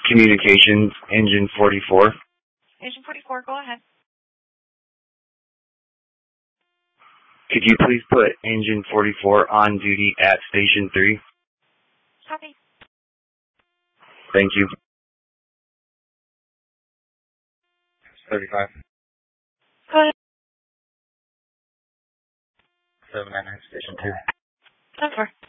Communications, Engine 44. Engine 44, go ahead. Could you please put Engine 44 on duty at Station 3? Copy. Thank you. 35. Go ahead. 799 Station 2. Over.